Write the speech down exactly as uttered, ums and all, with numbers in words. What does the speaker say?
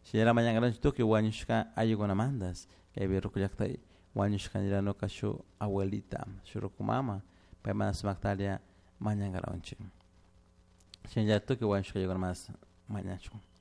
Señora mañana tuki wañushka ayugonamandas. Ebiruku yaktay wañushka niranoka shu abuelita. Shurukumama. Paimana sumaktalia mañana onchi. Señora tuki wañushka ayugonamas mañana.